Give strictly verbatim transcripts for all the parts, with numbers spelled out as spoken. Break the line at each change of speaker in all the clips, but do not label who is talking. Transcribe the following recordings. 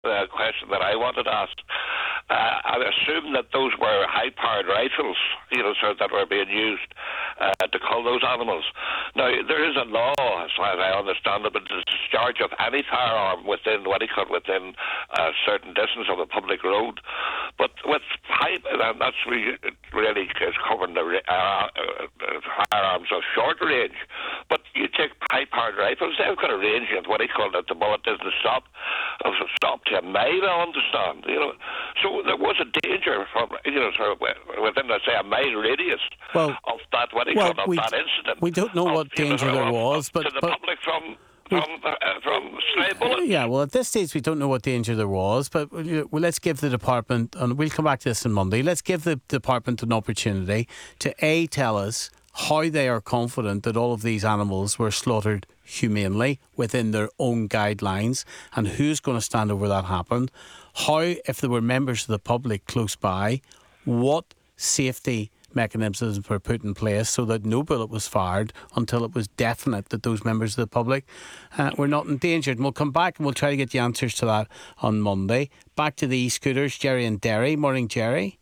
uh, question that I wanted asked. Uh, I assume that those were high-powered rifles, you know, sir, that were being used uh, to kill those animals. Now, there is a law, as far as I understand it, but the discharge of any firearm within what he called within a certain distance of a public road. But with high, and that's really, really is covering the uh, uh, firearms of short range. But you take high-powered rifles; they've got a range of what he called it. The bullet doesn't stop, stop to a mile. I understand, you know. So there was a danger from, you know, sort of within, let's say, a mile radius
well,
of that, what he
well,
called, of
we
that
d-
incident.
We don't know
of,
what danger
know,
there
of,
was, but...
To the
but
public from... From, uh, from stray bullets.
Yeah, well, at this stage, we don't know what danger there was, but well, let's give the department, and we'll come back to this on Monday, let's give the department an opportunity to, A, tell us how they are confident that all of these animals were slaughtered humanely within their own guidelines, and who's going to stand over that happened. How, if there were members of the public close by, what safety mechanisms were put in place so that no bullet was fired until it was definite that those members of the public uh, were not endangered. And we'll come back and we'll try to get the answers to that on Monday. Back to the e-scooters, Jerry and Derry. Morning, Jerry.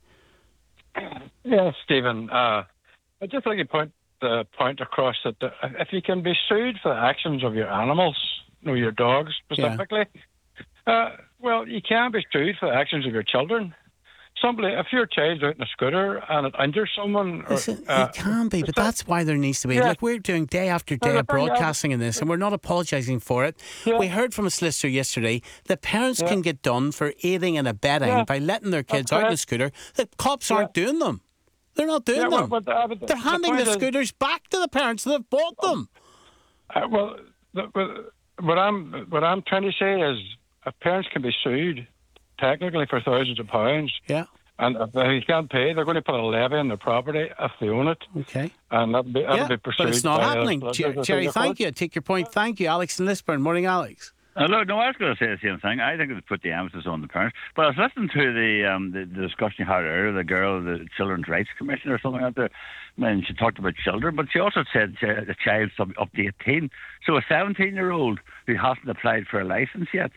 Yes, Stephen. Uh, I'd just like to point the point across that the, if you can be sued for the actions of your animals, you know, your dogs specifically, yeah. uh, well, you can't be sued for the actions of your children. Somebody, if your child's out in a scooter and it injures someone... Or,
Listen,
uh,
it can be, but that's why there needs to be...
Yeah.
Look, we're doing day after day
No,
of
no, no,
broadcasting in this, and we're not apologising for it.
Yeah.
We heard from a solicitor yesterday that parents
Yeah.
can get done for aiding and abetting
Yeah.
by letting their kids
That's
out in a
correct.
scooter. The cops
Yeah.
aren't doing them. They're not doing
Yeah, well,
them.
but, uh, but the-
They're
the
handing the,
point is-
scooters back to the parents that have bought them.
Uh, well, the, but what I'm what I'm trying to say is, if parents can be sued technically for thousands of pounds,
Yeah.
and if they can't pay, they're going to put a levy on their property if they own it,
Okay.
and that'll be, that'll
Yeah,
be pursued.
but it's not
by, uh,
happening.
solicitors
Jer-
or
Jerry,
the
thank
courts.
you. I take your point. Thank you. Alex in Lisburn. Morning, Alex.
Hello, no, I was going to say the same thing. I think it would put the emphasis on the parents. But I was listening to the um, the, the discussion you had earlier, the girl, the Children's Rights Commission or something like that, and she talked about children, but she also said uh, the child's up, up to eighteen. So a seventeen-year-old who hasn't applied for a licence yet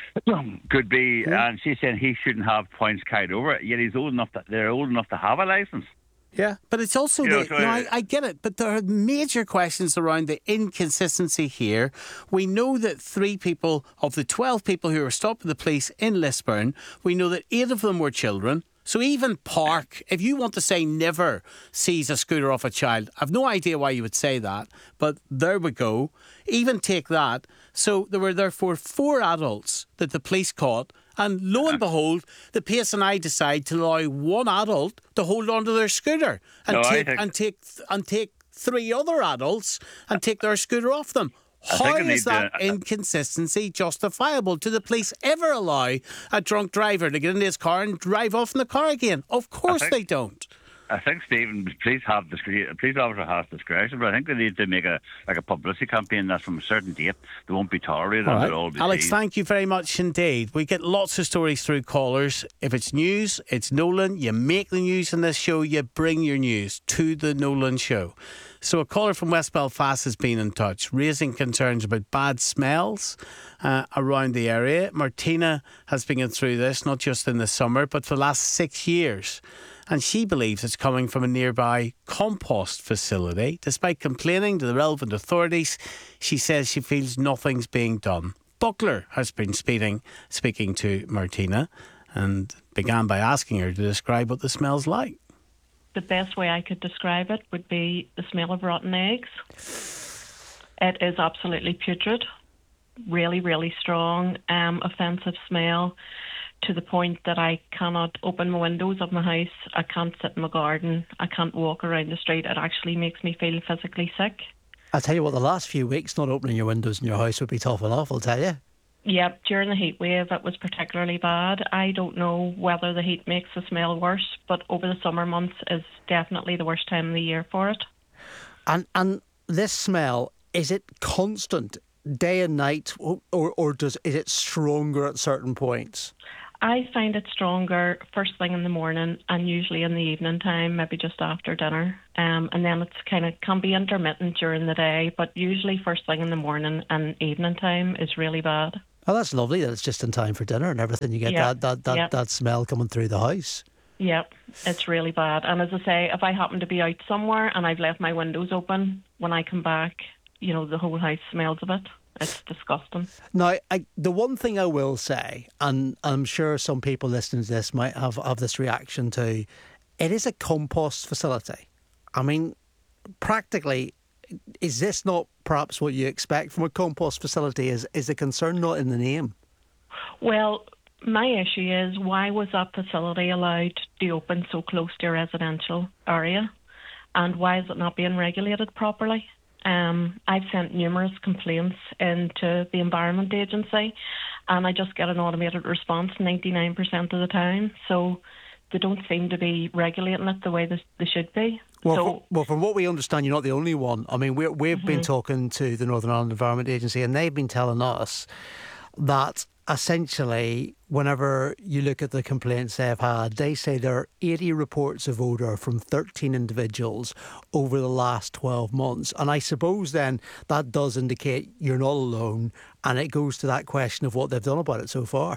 could be,
Hmm.
and she's saying he shouldn't have points carried over it, yet he's old enough that they're old enough to have a licence.
Yeah, but it's also,
You
the,
know, so
you know,
I-
I, I get it, but there are major questions around the inconsistency here. We know that three people of the twelve people who were stopped by the police in Lisburn, we know that eight of them were children. So even Park, if you want to say never seize a scooter off a child, I've no idea why you would say that, but there we go. Even take that. So there were therefore four adults that the police caught, and lo and behold, the P S N I decide to allow one adult to hold onto their scooter and
No, I
take
think-
and take and take three other adults and take their scooter off them.
I
How
think I
is
need
that
to-
inconsistency justifiable? Do the police ever allow a drunk driver to get into his car and drive off in the car again? Of course
think-
they don't.
I think Stephen, police have discretion. Police officer has discretion, but I think they need to make a like a publicity campaign that from a certain date they won't be tolerated
All
and
right.
they'll all be
Alex,
seized.
thank you very much indeed. We get lots of stories through callers. If it's news, it's Nolan. You make the news in this show, you bring your news to the Nolan Show. So a caller from West Belfast has been in touch, raising concerns about bad smells uh, around the area. Martina has been going through this, not just in the summer, but for the last six years. And she believes it's coming from a nearby compost facility. Despite complaining to the relevant authorities, she says she feels nothing's being done. Buckler has been speaking, speaking to Martina and began by asking her to describe what the smell's like.
The best way I could describe it would be the smell of rotten eggs. It is absolutely putrid, really, really strong, um, offensive smell, to the point that I cannot open my windows of my house. I can't sit in my garden. I can't walk around the street. It actually makes me feel physically sick.
I'll tell you what, the last few weeks not opening your windows in your house would be tough enough, I'll tell you.
Yep, during the heat wave it was particularly bad. I don't know whether the heat makes the smell worse, but over the summer months is definitely the worst time of the year for it.
And and this smell, is it constant, day and night, or, or, or does is it stronger at certain points?
I find it stronger first thing in the morning and usually in the evening time, maybe just after dinner. Um, and then it's kind of can be intermittent during the day, but usually first thing in the morning and evening time is really bad.
Oh, that's lovely that it's just in time for dinner and everything. You get
Yep.
that that that,
Yep.
that smell coming through the house.
Yep, it's really bad. And as I say, if I happen to be out somewhere and I've left my windows open, when I come back, you know, the whole house smells of it. It's disgusting.
Now, I, the one thing I will say, and I'm sure some people listening to this might have, have this reaction to, it is a compost facility. I mean, practically, is this not perhaps what you expect from a compost facility? Is, is the concern not in the name?
Well, my issue is, why was that facility allowed to open so close to a residential area? And why is it not being regulated properly? Um, I've sent numerous complaints into the Environment Agency, and I just get an automated response ninety-nine percent of the time. So they don't seem to be regulating it the way they, they should be.
Well,
so,
from, well, from what we understand, you're not the only one. I mean, we're, we've mm-hmm. been talking to the Northern Ireland Environment Agency, and they've been telling us that essentially, whenever you look at the complaints they've had, they say there are eighty reports of odour from thirteen individuals over the last twelve months. And I suppose then that does indicate you're not alone, and it goes to that question of what they've done about it so far.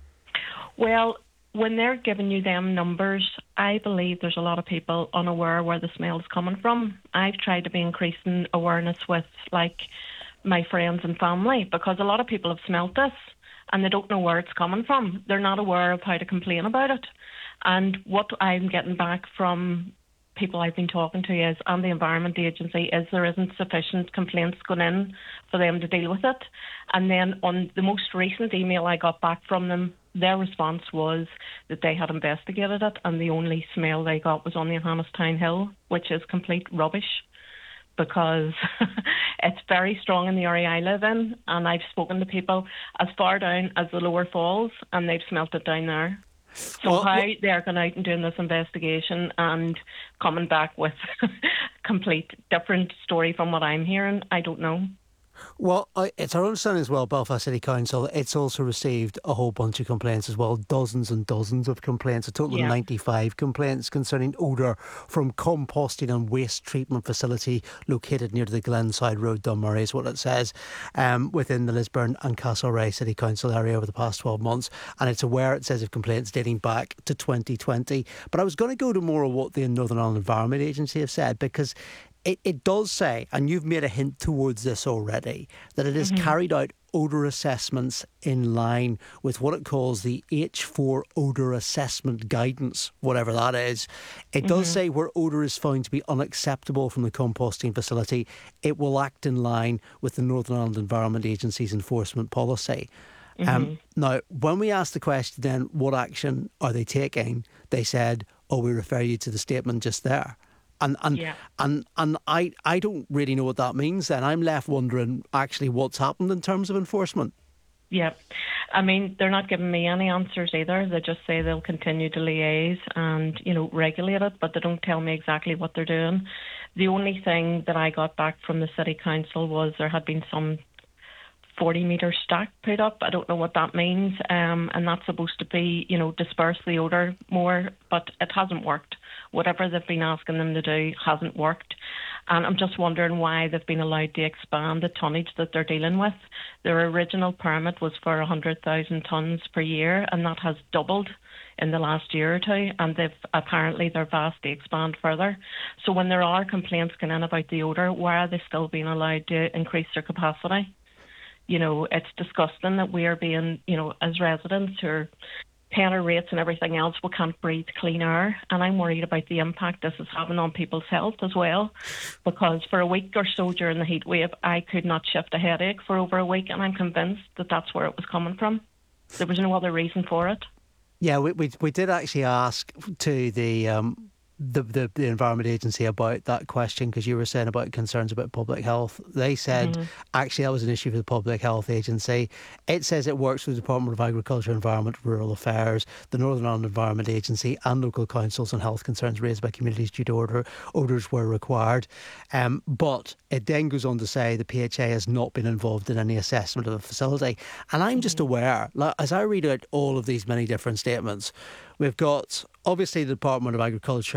Well, when they're giving you them numbers, I believe there's a lot of people unaware where the smell is coming from. I've tried to be increasing awareness with, like, my friends and family, because a lot of people have smelt this and they don't know where it's coming from. They're not aware of how to complain about it. And what I'm getting back from people I've been talking to is, and the Environment Agency, is there isn't sufficient complaints going in for them to deal with it. And then on the most recent email I got back from them, their response was that they had investigated it and the only smell they got was on the Johannestown Hill, which is complete rubbish, because it's very strong in the area I live in, and I've spoken to people as far down as the Lower Falls, and they've smelt it down there. So well, how they're going out and doing this investigation and coming back with a complete different story from what I'm hearing, I don't know.
Well, I, it's our understanding as well, Belfast City Council, it's also received a whole bunch of complaints as well, dozens and dozens of complaints, a total yeah. of ninety-five complaints concerning odour from composting and waste treatment facility located near the Glenside Road, Dunmurry, is what it says, um, within the Lisburn and Castlereagh City Council area over the past twelve months. And it's aware, it says, of complaints dating back to twenty twenty. But I was going to go to more of what the Northern Ireland Environment Agency have said, because It, it does say, and you've made a hint towards this already, that it has mm-hmm. carried out odour assessments in line with what it calls the H four Odour Assessment Guidance, whatever that is. It mm-hmm. does say where odour is found to be unacceptable from the composting facility, it will act in line with the Northern Ireland Environment Agency's enforcement policy. Mm-hmm. Um, now, when we asked the question then, what action are they taking? They said, oh, we refer you to the statement just there. And and, yeah. and and I I don't really know what that means then. I'm left wondering actually what's happened in terms of enforcement.
Yeah. I mean, they're not giving me any answers either. They just say they'll continue to liaise and, you know, regulate it, but they don't tell me exactly what they're doing. The only thing that I got back from the City Council was there had been some forty metre stack put up. I don't know what that means. Um, and that's supposed to be, you know, disperse the odour more, but it hasn't worked. Whatever they've been asking them to do hasn't worked. And I'm just wondering why they've been allowed to expand the tonnage that they're dealing with. Their original permit was for one hundred thousand tonnes per year, and that has doubled in the last year or two, and they've apparently they're vast to expand further. So when there are complaints going in about the odour, why are they still being allowed to increase their capacity? You know, it's disgusting that we are being, you know, as residents who are paying our rates and everything else, we can't breathe clean air. And I'm worried about the impact this is having on people's health as well. Because for a week or so during the heat wave, I could not shift a headache for over a week, and I'm convinced that that's where it was coming from. There was no other reason for it.
Yeah, we we, we did actually ask to the... Um The, the the Environment Agency about that question, because you were saying about concerns about public health. They said mm-hmm. actually that was an issue for the Public Health Agency. It says it works with the Department of Agriculture, Environment, Rural Affairs, the Northern Ireland Environment Agency and local councils on health concerns raised by communities due to order, odours were required. Um, but it then goes on to say the P H A has not been involved in any assessment of the facility. And I'm mm-hmm. just aware, like, as I read out all of these many different statements, we've got obviously the Department of Agriculture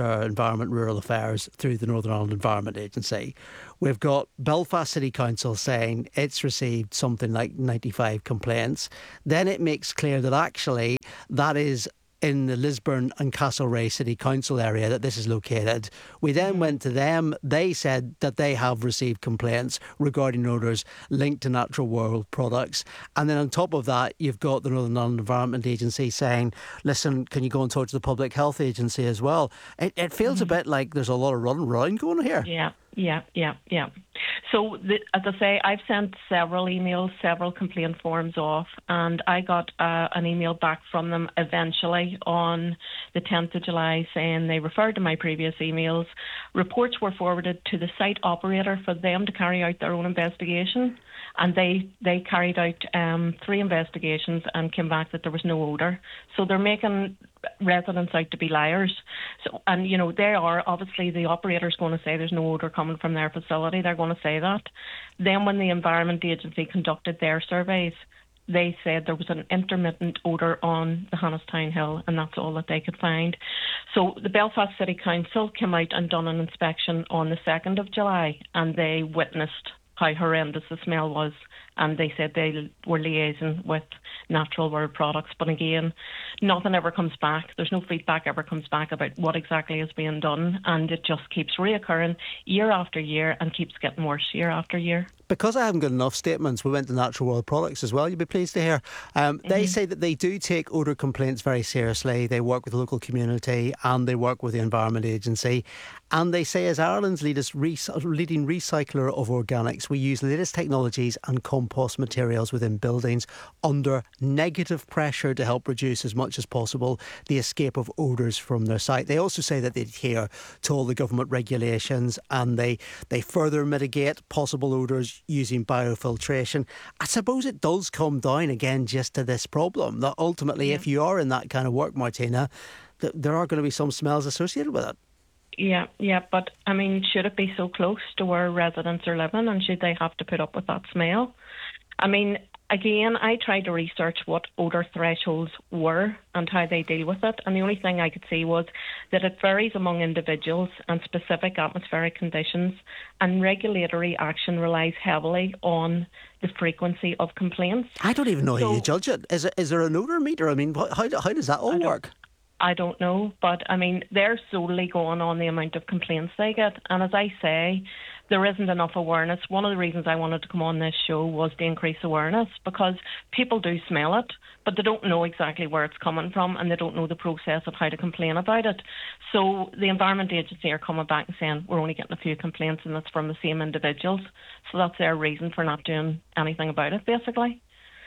for Environment Rural Affairs through the Northern Ireland Environment Agency. We've got Belfast City Council saying it's received something like ninety-five complaints. Then it makes clear that actually that is in the Lisburn and Castlereagh City Council area that this is located. We then went to them. They said that they have received complaints regarding odours linked to Natural World products. And then on top of that, you've got the Northern Ireland Environment Agency saying, listen, can you go and talk to the Public Health Agency as well? It, it feels mm-hmm. a bit like there's a lot of running around going on here.
Yeah. Yeah, yeah, yeah. So, the, as I say, I've sent several emails, several complaint forms off, and I got uh, an email back from them eventually on the tenth of July saying they referred to my previous emails. Reports were forwarded to the site operator for them to carry out their own investigation, and they, they carried out um, three investigations and came back that there was no odour. So they're making residents out to be liars. So, and, you know, they are, obviously, the operator's going to say there's no odour coming from their facility. They're going to say that. Then when the Environment Agency conducted their surveys, they said there was an intermittent odour on the Hannistown Hill, and that's all that they could find. So the Belfast City Council came out and done an inspection on the second of July, and they witnessed how horrendous the smell was, and they said they were liaising with Natural World products. But again, nothing ever comes back. There's no feedback ever comes back about what exactly is being done, and it just keeps reoccurring year after year and keeps getting worse year after year.
Because I haven't got enough statements, we went to Natural World Products as well, you'll be pleased to hear. Um, mm-hmm. They say that they do take odour complaints very seriously. They work with the local community and they work with the Environment Agency. And they say, as Ireland's latest re- leading recycler of organics, we use the latest technologies and compost materials within buildings under negative pressure to help reduce as much as possible the escape of odours from their site. They also say that they adhere to all the government regulations and they, they further mitigate possible odours using biofiltration. I suppose it does come down again just to this problem that ultimately, yeah. if you are in that kind of work, Martina, th- there are going to be some smells associated with it.
Yeah, yeah, but I mean, should it be so close to where residents are living, and should they have to put up with that smell? I mean, again, I tried to research what odour thresholds were and how they deal with it, and the only thing I could see was that it varies among individuals and specific atmospheric conditions, and regulatory action relies heavily on the frequency of complaints.
I don't even know so, how you judge it. Is, it. is there an odour meter? I mean, how, how does that all work?
I don't know, but I mean, they're solely going on the amount of complaints they get. And as I say, there isn't enough awareness. One of the reasons I wanted to come on this show was to increase awareness, because people do smell it, but they don't know exactly where it's coming from, and they don't know the process of how to complain about it. So the Environment Agency are coming back and saying, we're only getting a few complaints and it's from the same individuals. So that's their reason for not doing anything about it, basically.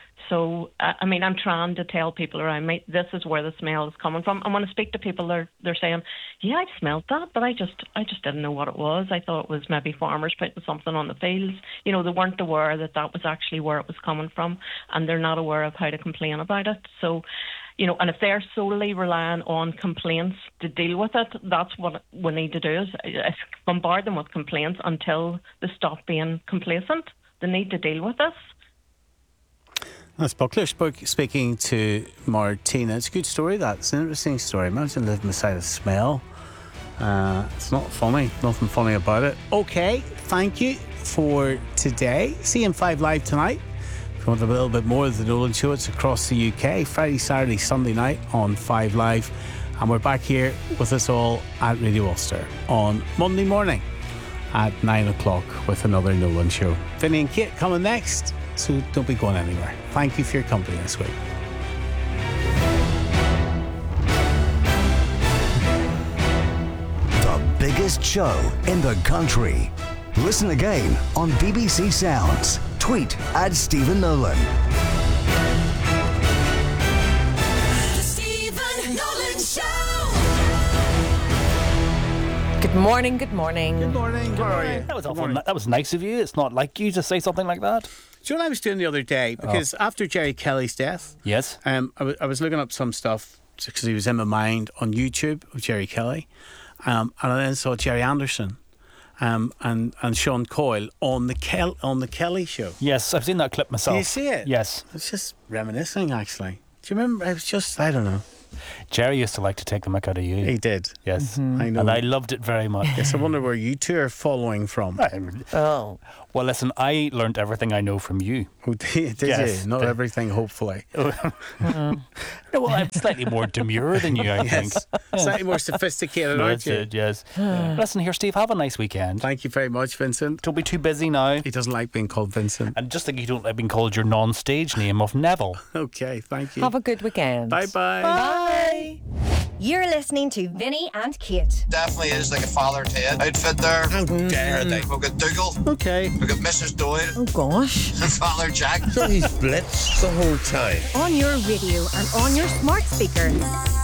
So, I mean, I'm trying to tell people around me, this is where the smell is coming from. And when I speak to people, they're they're saying, yeah, I've smelled that, but I just I just didn't know what it was. I thought it was maybe farmers putting something on the fields. You know, they weren't aware that that was actually where it was coming from, and they're not aware of how to complain about it. So, you know, and if they're solely relying on complaints to deal with it, that's what we need to do, is, is bombard them with complaints until they stop being complacent. They need to deal with this.
That's Buckler speaking to Martina. It's a good story, that. It's an interesting story. Imagine living beside a smell. Uh, it's not funny. Nothing funny about it. OK, thank you for today. See you in Five Live tonight. If you want a little bit more of the Nolan Show, it's across the U K. Friday, Saturday, Sunday night on Five Live. And we're back here with us all at Radio Ulster on Monday morning at nine o'clock with another Nolan Show. Vinny and Kate coming next. So don't be going anywhere. Thank you for your company this week.
The biggest show in the country. Listen again on B B C Sounds. Tweet at Stephen Nolan.
The Stephen Nolan Show.
Good morning, good morning.
Good morning, how are you?
That was awful. That was nice of you. It's not like you to say something like that.
Do you know what I was doing the other day? Because oh. after Jerry Kelly's death,
yes,
um, I, w- I was looking up some stuff because he was in my mind on YouTube of Jerry Kelly, um, and I then saw Jerry Anderson um, and and Sean Coyle on the Kel- on the Kelly show.
Yes, I've seen that clip myself.
Do you see it?
Yes,
it's just reminiscing. Actually, do you remember? It was just I don't know.
Jerry used to like to take the mick out of you.
He did.
Yes.
Mm-hmm. I know.
And I loved it very much.
Yes, I wonder where you two are following from.
Oh.
Well, listen, I learned everything I know from you.
Oh, did, did
Yes.
you? Not everything, hopefully.
No, well, I'm slightly more demure than you, I think.
Yes. Slightly more sophisticated,
No,
aren't
that's
you?
it, yes. Listen here, Steve, have a nice weekend.
Thank you very much, Vincent.
Don't be too busy now.
He doesn't like being called Vincent.
And just like you don't like being called your non-stage name of Neville.
Okay, thank you.
Have a good weekend.
Bye-bye.
Bye.
You're listening to Vinny and Kate.
Definitely is like a father to it outfit there. How dare they? We've got Dougal.
Okay.
We've got Missus Doyle.
Oh gosh.
And Father Jack.
So he's blitzed the whole time.
On your radio and on your smart speaker.